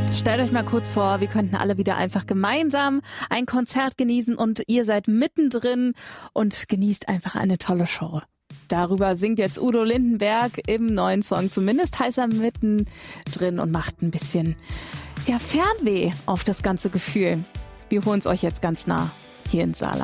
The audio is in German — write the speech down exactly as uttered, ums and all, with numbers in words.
Stellt euch mal kurz vor, wir könnten alle wieder einfach gemeinsam ein Konzert genießen und ihr seid mittendrin und genießt einfach eine tolle Show. Darüber singt jetzt Udo Lindenberg im neuen Song. Zumindest heißt er mittendrin und macht ein bisschen ja, Fernweh auf das ganze Gefühl. Wir holen es euch jetzt ganz nah hier in Saarland.